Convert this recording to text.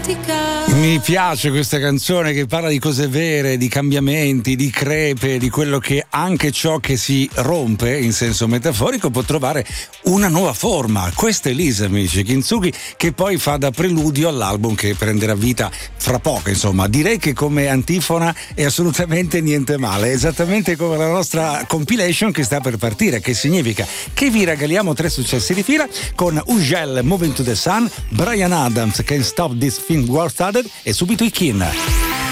Mi piace questa canzone che parla di cose vere, di cambiamenti, di crepe, di quello che anche ciò che si rompe in senso metaforico può trovare una nuova forma. Questa è Elisa, amici, Kintsugi, che poi fa da preludio all'album che prenderà vita fra poco. Insomma, direi che come antifona è assolutamente niente male, esattamente come la nostra compilation che sta per partire, che significa che vi regaliamo 3 successi di fila con Ugel, Moving to the Sun, Bryan Adams, Can't Stop This Thing War Started e subito i Kin.